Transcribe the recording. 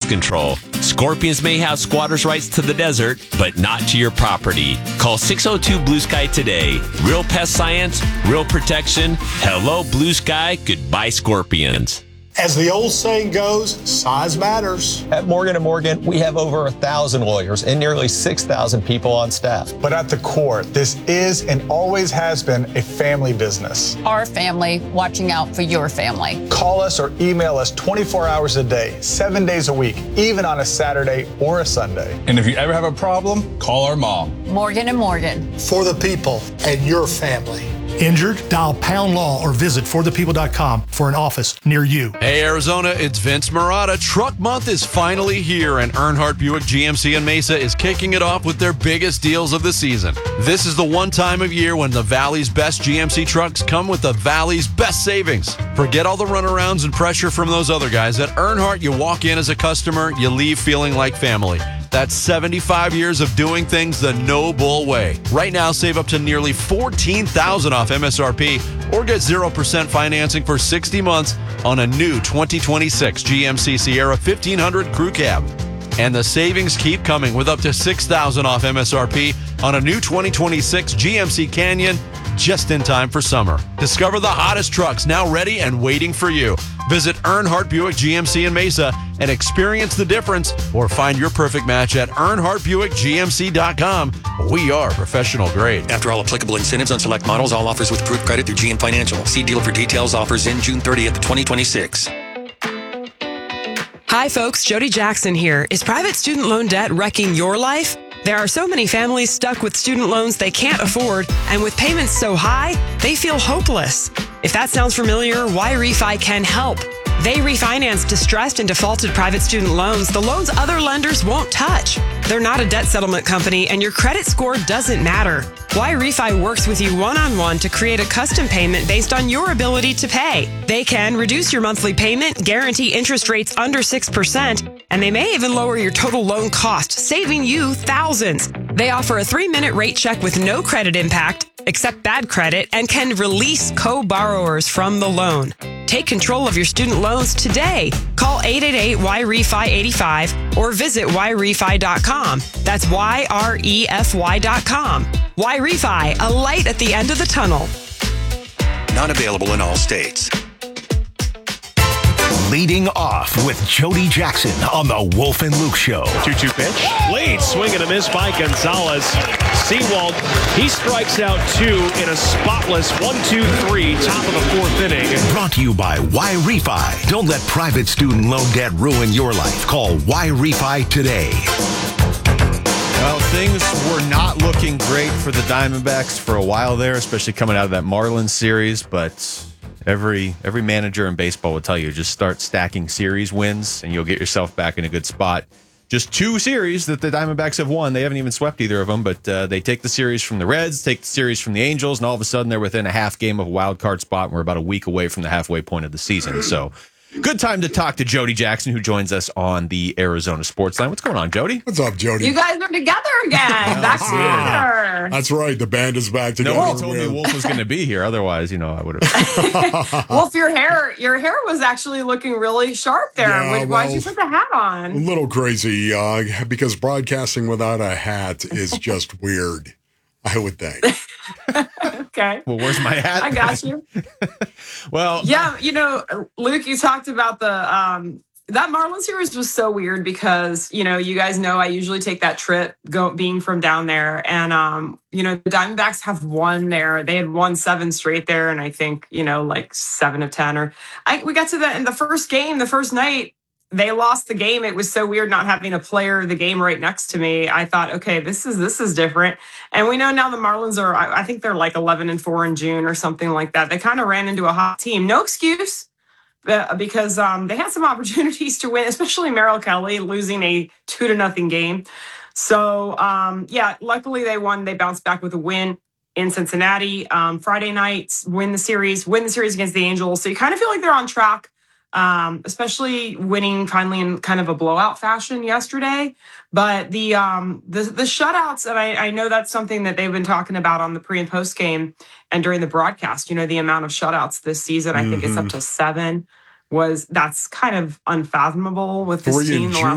pest control. Scorpions may have squatters' rights to the desert, but not to your property. Call 602 Blue Sky today. Real pest science, real protection. Hello, Blue Sky. Goodbye, scorpions. As the old saying goes, size matters. At Morgan & Morgan, we have over 1,000 lawyers and nearly 6,000 people on staff. But at the core, this is and always has been a family business. Our family watching out for your family. Call us or email us 24 hours a day, 7 days a week, even on a Saturday or a Sunday. And if you ever have a problem, call our mom. Morgan & Morgan. For the people and your family. Injured? Dial Pound Law or visit forthepeople.com for an office near you. Hey, Arizona, it's Vince Marotta. Truck Month is finally here, and Earnhardt Buick GMC in Mesa is kicking it off with their biggest deals of the season. This is the one time of year when the Valley's best GMC trucks come with the Valley's best savings. Forget all the runarounds and pressure from those other guys. At Earnhardt, you walk in as a customer, you leave feeling like family. That's 75 years of doing things the no bull way. Right now, save up to nearly $14,000 off MSRP or get 0% financing for 60 months on a new 2026 GMC Sierra 1500 Crew Cab. And the savings keep coming with up to $6,000 off MSRP on a new 2026 GMC Canyon just in time for summer. Discover the hottest trucks now ready and waiting for you. Visit Earnhardt Buick GMC in Mesa and experience the difference, or find your perfect match at EarnhardtBuickGMC.com. We are professional grade. After all applicable incentives on select models, all offers with approved credit through GM Financial. See dealer for details. Offers in June 30th, 2026. Hi, folks. Jody Jackson here. Is private student loan debt wrecking your life? There are so many families stuck with student loans they can't afford, and with payments so high, they feel hopeless. If that sounds familiar, YRefi can help. They refinance distressed and defaulted private student loans the loans other lenders won't touch. They're not a debt settlement company, and your credit score doesn't matter. YRefi works with you one-on-one to create a custom payment based on your ability to pay. They can reduce your monthly payment, guarantee interest rates under 6%, and they may even lower your total loan cost, saving you thousands. They offer a 3-minute rate check with no credit impact, accept bad credit, and can release co-borrowers from the loan. Take control of your student loans today. Call 888-YREFI-85 or visit YRefi.com. That's YREFY.com. YRefi, a light at the end of the tunnel. Not available in all states. Leading off with Jody Jackson on the Wolf and Luke Show. 2-2 pitch. Late swing and a miss by Gonzalez. Sewald, he strikes out 2 in a spotless 1-2-3 top of the 4th inning. Brought to you by YRefi. Don't let private student loan debt ruin your life. Call YRefi today. Well, things were not looking great for the Diamondbacks for a while there, especially coming out of that Marlins series, but every manager in baseball will tell you, just start stacking series wins and you'll get yourself back in a good spot. Just 2 series that the Diamondbacks have won. They haven't even swept either of them, but they take the series from the Reds, take the series from the Angels, and all of a sudden they're within a half game of a wild card spot, and we're about a week away from the halfway point of the season. So good time to talk to Jody Jackson, who joins us on the Arizona Sports Line. What's going on, Jody? What's up, Jody? You guys are together again. Back together. That's right. The band is back together. No one told me Wolf was going to be here. Otherwise, I would have. Wolf, your hair was actually looking really sharp there. Yeah, Why'd you put the hat on? A little crazy, because broadcasting without a hat is just weird, I would think. Okay. Well, where's my hat? I got you. Well, yeah, Luke, you talked about the that Marlins series was so weird because, you guys know I usually take that trip being from down there. And, the Diamondbacks have won there. They had won 7 straight there. And I think, like 7 of 10 we got to in the first game, the first night, they lost the game. It was so weird not having a player of the game right next to me. I thought, okay, this is different. And we know now the Marlins are, I think they're like 11-4 in June or something like that. They kind of ran into a hot team. No excuse. Because they had some opportunities to win, especially Merrill Kelly losing a 2-0 game. So, luckily they won. They bounced back with a win in Cincinnati. Friday night, win the series against the Angels. So you kind of feel like they're on track, especially winning finally in kind of a blowout fashion yesterday. But the shutouts, and I know that's something that they've been talking about on the pre and post game and during the broadcast. The amount of shutouts this season, I think it's up to 7. That's kind of unfathomable with this team the last